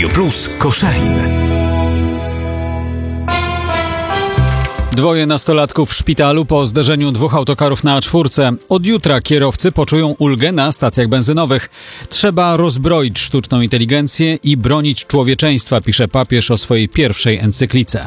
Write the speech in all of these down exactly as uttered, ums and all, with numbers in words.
Radio Plus Koszalin. Dwoje nastolatków w szpitalu po zderzeniu dwóch autokarów na A cztery. Od jutra kierowcy poczują ulgę na stacjach benzynowych. Trzeba rozbroić sztuczną inteligencję i bronić człowieczeństwa, pisze papież o swojej pierwszej encyklice.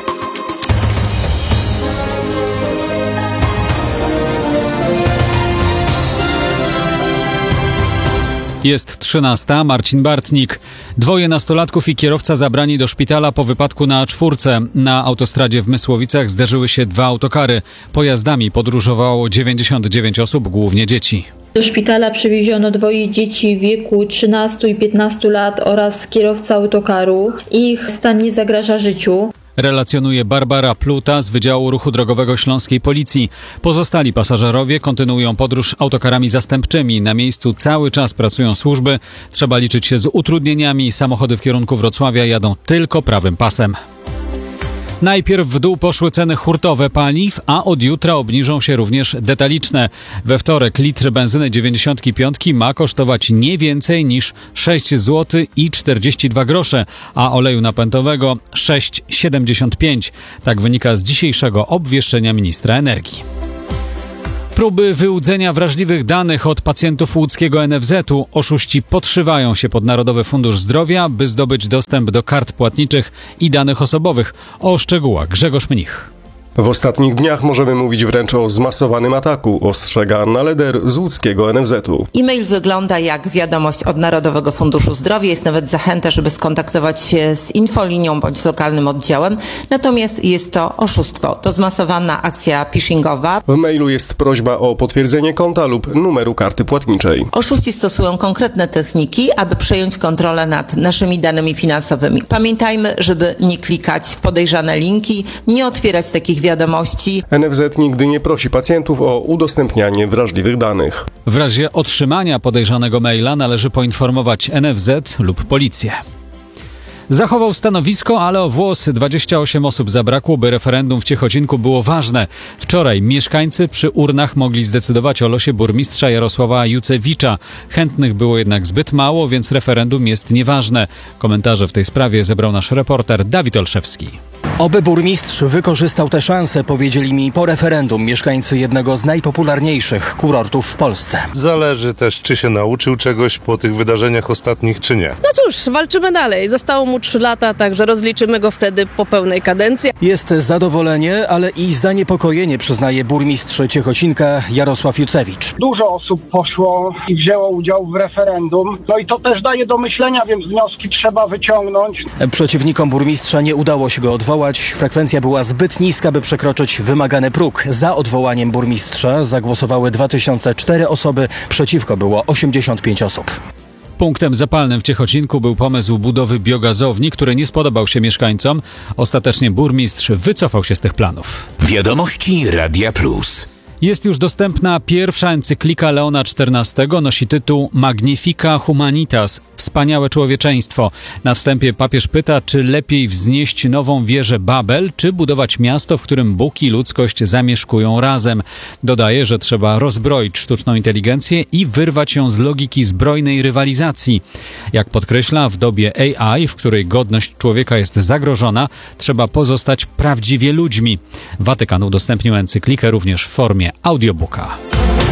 Jest trzynasta. Marcin Bartnik. Dwoje nastolatków i kierowca zabrani do szpitala po wypadku na A cztery. Na autostradzie w Mysłowicach zderzyły się dwa autokary. Pojazdami podróżowało dziewięćdziesiąt dziewięć osób, głównie dzieci. Do szpitala przewieziono dwoje dzieci w wieku trzynastu i piętnastu lat oraz kierowca autokaru. Ich stan nie zagraża życiu. Relacjonuje Barbara Pluta z Wydziału Ruchu Drogowego Śląskiej Policji. Pozostali pasażerowie kontynuują podróż autokarami zastępczymi. Na miejscu cały czas pracują służby. Trzeba liczyć się z utrudnieniami. Samochody w kierunku Wrocławia jadą tylko prawym pasem. Najpierw w dół poszły ceny hurtowe paliw, a od jutra obniżą się również detaliczne. We wtorek litr benzyny dziewięćdziesiąt pięć ma kosztować nie więcej niż sześć złotych i czterdzieści dwa grosze, a oleju napędowego sześć złotych siedemdziesiąt pięć. Tak wynika z dzisiejszego obwieszczenia ministra energii. Próby wyłudzenia wrażliwych danych od pacjentów łódzkiego N F Z u. Oszuści podszywają się pod Narodowy Fundusz Zdrowia, by zdobyć dostęp do kart płatniczych i danych osobowych. O szczegółach Grzegorz Mnich. W ostatnich dniach możemy mówić wręcz o zmasowanym ataku, ostrzega Anna Leder z łódzkiego N F Z u. E-mail wygląda jak wiadomość od Narodowego Funduszu Zdrowia. Jest nawet zachęta, żeby skontaktować się z infolinią bądź lokalnym oddziałem. Natomiast jest to oszustwo. To zmasowana akcja phishingowa. W mailu jest prośba o potwierdzenie konta lub numeru karty płatniczej. Oszuści stosują konkretne techniki, aby przejąć kontrolę nad naszymi danymi finansowymi. Pamiętajmy, żeby nie klikać w podejrzane linki, nie otwierać takich wiadomości. N F Z nigdy nie prosi pacjentów o udostępnianie wrażliwych danych. W razie otrzymania podejrzanego maila należy poinformować N F Z lub policję. Zachował stanowisko, ale o włos dwadzieścia osiem osób zabrakło, by referendum w Ciechocinku było ważne. Wczoraj mieszkańcy przy urnach mogli zdecydować o losie burmistrza Jarosława Jucewicza. Chętnych było jednak zbyt mało, więc referendum jest nieważne. Komentarze w tej sprawie zebrał nasz reporter Dawid Olszewski. Oby burmistrz wykorzystał tę szansę, powiedzieli mi po referendum mieszkańcy jednego z najpopularniejszych kurortów w Polsce. Zależy też, czy się nauczył czegoś po tych wydarzeniach ostatnich, czy nie. No cóż, walczymy dalej. Zostało mu trzy lata, także rozliczymy go wtedy po pełnej kadencji. Jest zadowolenie, ale i zaniepokojenie, przyznaje burmistrz Ciechocinka Jarosław Jucewicz. Dużo osób poszło i wzięło udział w referendum. No i to też daje do myślenia, więc wnioski trzeba wyciągnąć. Przeciwnikom burmistrza nie udało się go odwołać. Frekwencja była zbyt niska, by przekroczyć wymagany próg. Za odwołaniem burmistrza zagłosowały dwa tysiące cztery osoby, przeciwko było osiemdziesiąt pięć osób. Punktem zapalnym w Ciechocinku był pomysł budowy biogazowni, który nie spodobał się mieszkańcom. Ostatecznie burmistrz wycofał się z tych planów. Wiadomości Radia Plus. Jest już dostępna pierwsza encyklika Leona czternastego, nosi tytuł Magnifica Humanitas – Wspaniałe człowieczeństwo. Na wstępie papież pyta, czy lepiej wznieść nową wieżę Babel, czy budować miasto, w którym Bóg i ludzkość zamieszkują razem. Dodaje, że trzeba rozbroić sztuczną inteligencję i wyrwać ją z logiki zbrojnej rywalizacji. Jak podkreśla, w dobie A I, w której godność człowieka jest zagrożona, trzeba pozostać prawdziwie ludźmi. Watykan udostępnił encyklikę również w formie audiobooka.